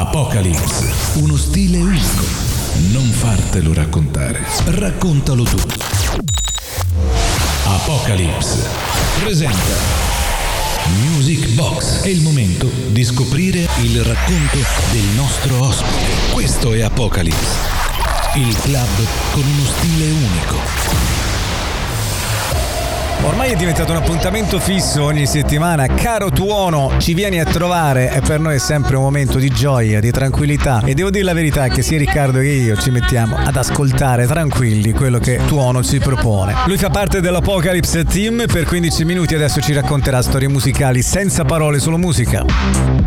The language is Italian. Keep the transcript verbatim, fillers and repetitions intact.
Apocalypse, uno stile unico. Non fartelo raccontare, raccontalo tu. Apocalypse presenta Music Box. È il momento di scoprire il racconto del nostro ospite. Questo è Apocalypse, il club con uno stile unico. Ormai è diventato un appuntamento fisso ogni settimana. Caro Tuono, ci vieni a trovare e per noi è sempre un momento di gioia, di tranquillità. E devo dire la verità che sia Riccardo che io ci mettiamo ad ascoltare tranquilli quello che Tuono ci propone. Lui fa parte dell'Apocalypse Team per quindici minuti, adesso ci racconterà storie musicali senza parole, solo musica.